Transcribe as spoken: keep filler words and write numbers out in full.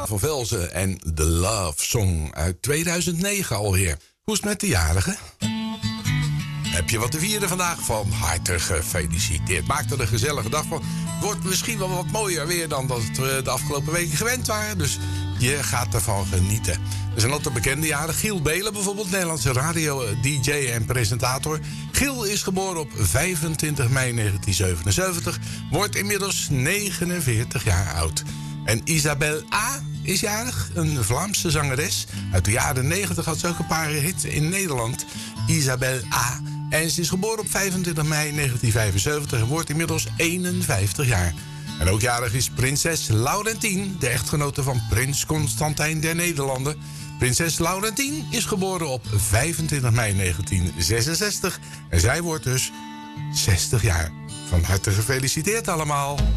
van Velzen en The Love Song uit tweeduizend negen alweer. Hoe is het met de jarigen? Heb je wat te vieren vandaag? Van harte gefeliciteerd. Maak er een gezellige dag van. Wordt misschien wel wat mooier weer dan dat we de afgelopen weken gewend waren. Dus je gaat ervan genieten. Er zijn ook de bekende jaren. Giel Belen bijvoorbeeld, Nederlandse radio-D J en presentator. Giel is geboren op vijfentwintig mei negentien zevenenzeventig. Wordt inmiddels negenenveertig jaar oud. En Isabel A. is jarig, een Vlaamse zangeres. Uit de jaren negentig had ze ook een paar hits in Nederland. Isabel A. En ze is geboren op vijfentwintig mei negentien vijfenzeventig en wordt inmiddels eenenvijftig jaar. En ook jarig is prinses Laurentien, de echtgenote van prins Constantijn der Nederlanden. Prinses Laurentien is geboren op vijfentwintig mei negentien zesenzestig en zij wordt dus zestig jaar. Van harte gefeliciteerd allemaal.